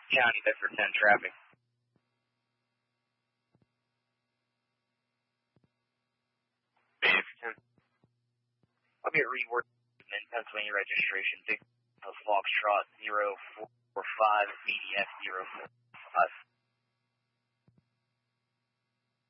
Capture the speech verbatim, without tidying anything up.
County, Bedford ten traffic. Bedford ten. I'll be at Reedward in Pennsylvania registration. Big Foxtrot zero four five B D F zero four five.